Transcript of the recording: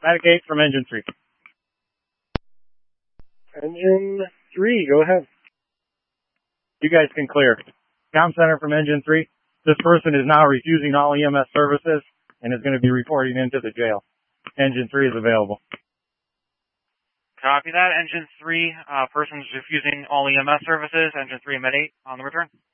Medic 8 from Engine 3. Engine 3, go ahead. You guys can clear. Comm Center from Engine 3. This person is now refusing all EMS services and is going to be reporting into the jail. Engine 3 is available. Copy that. Engine 3, person's refusing all EMS services. Engine 3 Med 8 on the return.